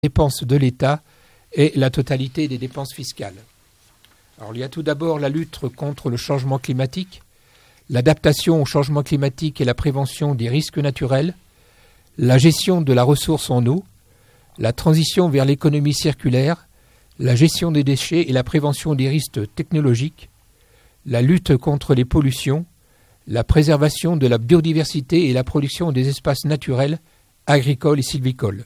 dépenses de l'État et la totalité des dépenses fiscales. Alors, il y a tout d'abord la lutte contre le changement climatique, l'adaptation au changement climatique et la prévention des risques naturels, la gestion de la ressource en eau, la transition vers l'économie circulaire, la gestion des déchets et la prévention des risques technologiques, la lutte contre les pollutions, la préservation de la biodiversité et la production des espaces naturels, agricoles et sylvicoles.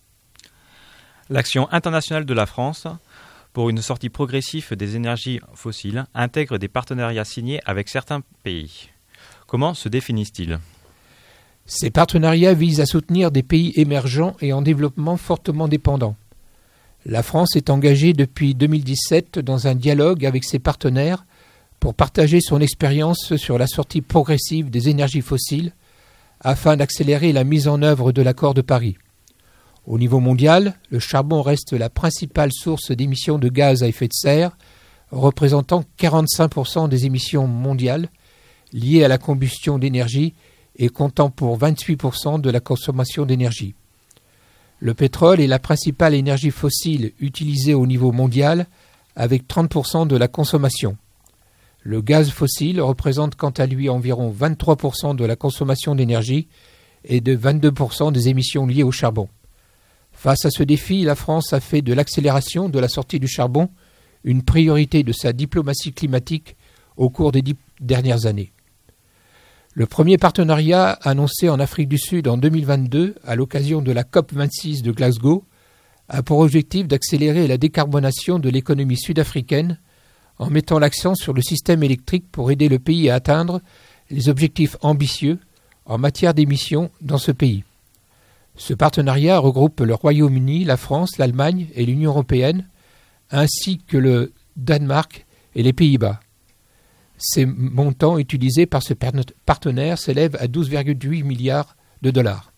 L'action internationale de la France pour une sortie progressive des énergies fossiles intègre des partenariats signés avec certains pays. Comment se définissent-ils ? Ces partenariats visent à soutenir des pays émergents et en développement fortement dépendants. La France est engagée depuis 2017 dans un dialogue avec ses partenaires pour partager son expérience sur la sortie progressive des énergies fossiles afin d'accélérer la mise en œuvre de l'accord de Paris. Au niveau mondial, le charbon reste la principale source d'émissions de gaz à effet de serre, représentant 45% des émissions mondiales liées à la combustion d'énergie et comptant pour 28% de la consommation d'énergie. Le pétrole est la principale énergie fossile utilisée au niveau mondial, avec 30% de la consommation. Le gaz fossile représente quant à lui environ 23% de la consommation d'énergie et de 22% des émissions liées au charbon. Face à ce défi, la France a fait de l'accélération de la sortie du charbon une priorité de sa diplomatie climatique au cours des 10 dernières années. Le premier partenariat annoncé en Afrique du Sud en 2022 à l'occasion de la COP26 de Glasgow a pour objectif d'accélérer la décarbonation de l'économie sud-africaine en mettant l'accent sur le système électrique pour aider le pays à atteindre les objectifs ambitieux en matière d'émissions dans ce pays. Ce partenariat regroupe le Royaume-Uni, la France, l'Allemagne et l'Union européenne, ainsi que le Danemark et les Pays-Bas. Ces montants utilisés par ce partenaire s'élèvent à 12,8 milliards de dollars.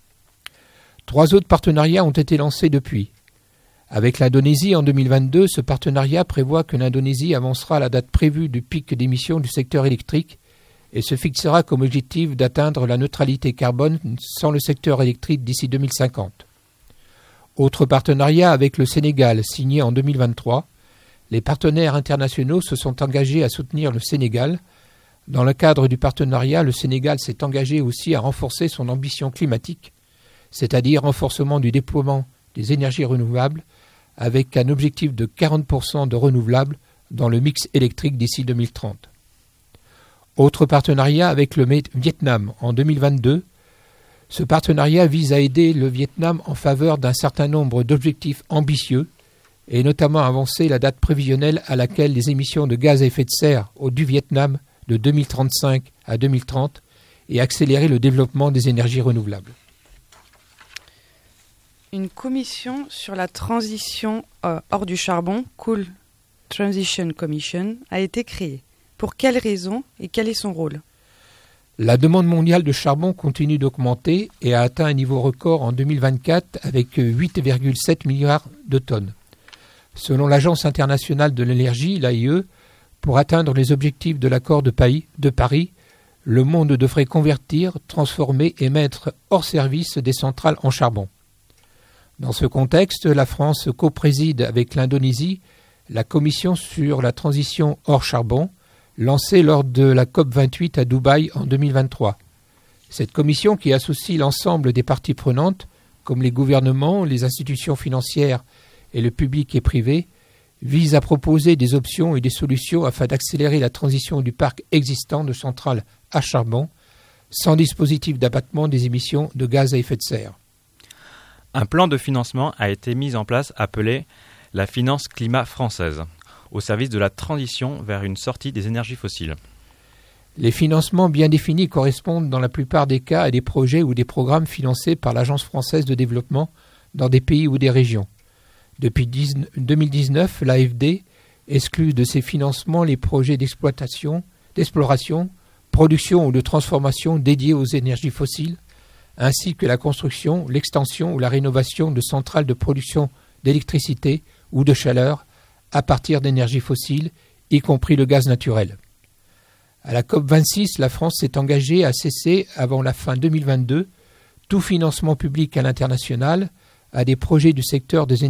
3 autres partenariats ont été lancés depuis. Avec l'Indonésie en 2022, ce partenariat prévoit que l'Indonésie avancera à la date prévue du pic d'émissions du secteur électrique et se fixera comme objectif d'atteindre la neutralité carbone sans le secteur électrique d'ici 2050. Autre partenariat avec le Sénégal, signé en 2023. Les partenaires internationaux se sont engagés à soutenir le Sénégal. Dans le cadre du partenariat, le Sénégal s'est engagé aussi à renforcer son ambition climatique, c'est-à-dire renforcement du déploiement des énergies renouvelables, avec un objectif de 40% de renouvelables dans le mix électrique d'ici 2030. Autre partenariat avec le Vietnam en 2022. Ce partenariat vise à aider le Vietnam en faveur d'un certain nombre d'objectifs ambitieux et notamment avancer la date prévisionnelle à laquelle les émissions de gaz à effet de serre du Vietnam de 2035 à 2030 et accélérer le développement des énergies renouvelables. Une commission sur la transition hors du charbon, Coal Transition Commission, a été créée. Pour quelles raisons et quel est son rôle ? La demande mondiale de charbon continue d'augmenter et a atteint un niveau record en 2024 avec 8,7 milliards de tonnes. Selon l'Agence internationale de l'énergie, l'AIE, pour atteindre les objectifs de l'accord de Paris, le monde devrait convertir, transformer et mettre hors service des centrales en charbon. Dans ce contexte, la France co-préside avec l'Indonésie la commission sur la transition hors charbon, lancée lors de la COP28 à Dubaï en 2023. Cette commission, qui associe l'ensemble des parties prenantes, comme les gouvernements, les institutions financières et le public et privé, vise à proposer des options et des solutions afin d'accélérer la transition du parc existant de centrales à charbon, sans dispositif d'abattement des émissions de gaz à effet de serre. Un plan de financement a été mis en place appelé la finance climat française, au service de la transition vers une sortie des énergies fossiles. Les financements bien définis correspondent dans la plupart des cas à des projets ou des programmes financés par l'Agence française de développement dans des pays ou des régions. Depuis 2019, l'AFD exclut de ses financements les projets d'exploration, production ou de transformation dédiés aux énergies fossiles, ainsi que la construction, l'extension ou la rénovation de centrales de production d'électricité ou de chaleur à partir d'énergies fossiles, y compris le gaz naturel. À la COP26, la France s'est engagée à cesser, avant la fin 2022, tout financement public à l'international à des projets du secteur des